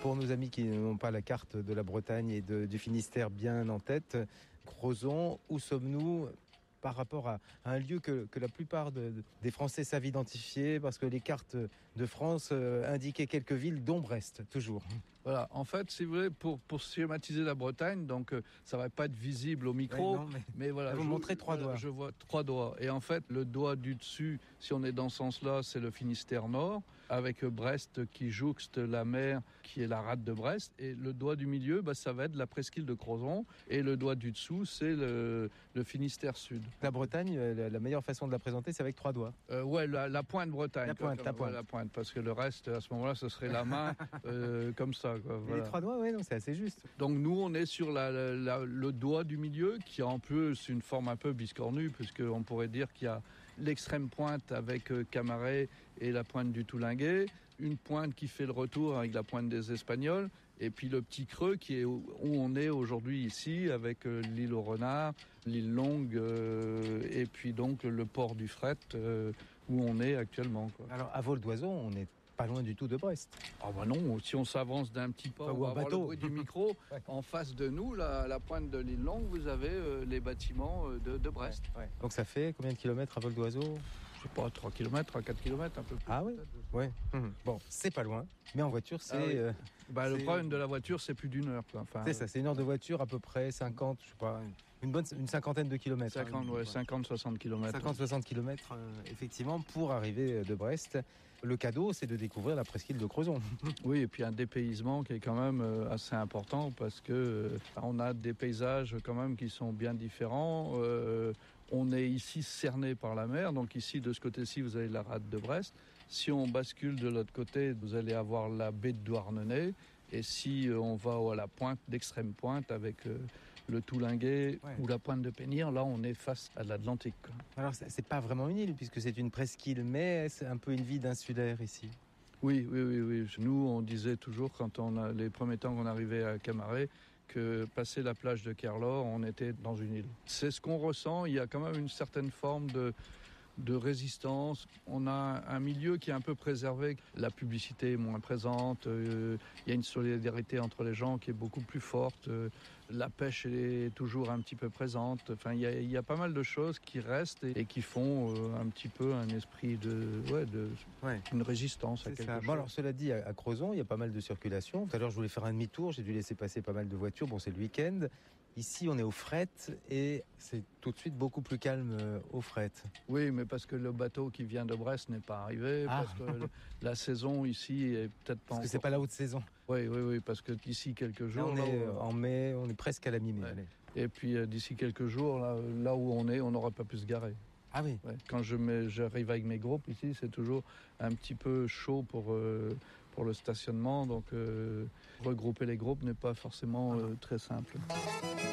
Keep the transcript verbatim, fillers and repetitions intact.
Pour nos amis qui n'ont pas la carte de la Bretagne et de, du Finistère bien en tête, Crozon, où sommes-nous par rapport à, à un lieu que, que la plupart de, de, des Français savent identifier, parce que les cartes de France euh, indiquaient quelques villes, dont Brest, toujours. Voilà, en fait, si vous voulez, pour, pour schématiser la Bretagne, donc euh, ça va pas être visible au micro, oui, non, mais, mais voilà. Vous je, montrez trois voilà, doigts. Je vois trois doigts. Et en fait, le doigt du dessus, si on est dans ce sens-là, c'est le Finistère Nord, avec Brest qui jouxte la mer, qui est la rade de Brest. Et le doigt du milieu, bah, ça va être la presqu'île de Crozon. Et le doigt du dessous, c'est le, le Finistère Sud. La Bretagne, la, la meilleure façon de la présenter, c'est avec trois doigts. Euh, ouais, la, la pointe Bretagne. La pointe, quoi, la comme, pointe. Ouais, la pointe, parce que le reste, à ce moment-là, ce serait la main, euh, comme ça. Quoi, voilà. Les trois doigts, oui, c'est assez juste. Donc nous, on est sur la, la, la, le doigt du milieu, qui a en plus une forme un peu biscornue, puisqu'on pourrait dire qu'il y a l'extrême pointe avec euh, Camaret et la pointe du Toulinguet, une pointe qui fait le retour avec la pointe des Espagnols, et puis le petit creux qui est où on est aujourd'hui ici, avec euh, l'île aux Renards, l'île Longue, euh, et puis donc le port du Fret, euh, où on est actuellement. Quoi. Alors, à vol d'oiseau, on est pas loin du tout de Brest. Ah bah non, si on s'avance d'un petit pas, enfin, on va avoir bateau. le bruit du micro. Ouais. En face de nous, la, la pointe de l'île Longue, vous avez euh, les bâtiments euh, de, de Brest. Ouais, ouais. Donc ça fait combien de kilomètres à vol d'oiseau ? Je sais pas, trois kilomètres, quatre kilomètres, un peu plus. Ah oui ? Ouais. Mmh. Bon, c'est pas loin, mais en voiture, c'est... Ah oui. euh, bah, c'est... Le problème de la voiture, c'est plus d'une heure. Quoi. Enfin, c'est ça, c'est une heure de voiture, à peu près cinquante, je sais pas... Une bonne une cinquantaine de kilomètres. cinquante, hein, ouais, cinquante soixante kilomètres. cinquante soixante kilomètres, euh, effectivement, pour arriver de Brest. Le cadeau, c'est de découvrir la presqu'île de Crozon. Oui, et puis un dépaysement qui est quand même euh, assez important parce que euh, on a des paysages quand même qui sont bien différents. Euh, on est ici cerné par la mer, donc ici, de ce côté-ci, vous avez la rade de Brest. Si on bascule de l'autre côté, vous allez avoir la baie de Douarnenez. Et si euh, on va à la pointe, d'extrême pointe, avec... Euh, le Toulinguet ouais. ou la pointe de Pénir, là on est face à l'Atlantique. Quoi. Alors c'est pas vraiment une île puisque c'est une presqu'île, mais c'est un peu une vie d'insulaire ici. Oui, oui, oui, oui. Nous on disait toujours quand on a les premiers temps qu'on arrivait à Camaret que passer la plage de Kerlor, on était dans une île. C'est ce qu'on ressent. Il y a quand même une certaine forme de de résistance. On a un milieu qui est un peu préservé. La publicité est moins présente. Euh, il y a une solidarité entre les gens qui est beaucoup plus forte. Euh, la pêche est toujours un petit peu présente. Enfin, il y a, il y a pas mal de choses qui restent et, et qui font euh, un petit peu un esprit de, ouais, de ouais. une résistance c'est à quelque ça. chose. Bon, alors cela dit, à, à Crozon, il y a pas mal de circulation. Tout à l'heure, je voulais faire un demi-tour. J'ai dû laisser passer pas mal de voitures. Bon, c'est le week-end. Ici, on est au fret et c'est tout de suite beaucoup plus calme euh, au fret. Oui, mais parce que le bateau qui vient de Brest n'est pas arrivé, ah. parce que le, la saison ici est peut-être pas Parce encore... que c'est pas la haute saison. Oui, oui, oui, parce que d'ici quelques jours... Là, on est là, en mai, on est presque à la mi-mai. Ouais. Et puis euh, d'ici quelques jours, là, là où on est, on n'aura pas pu se garer. Ah oui. Ouais. Quand je mets, j'arrive avec mes groupes ici, c'est toujours un petit peu chaud pour... Euh, pour le stationnement, donc euh, regrouper les groupes n'est pas forcément euh, très simple.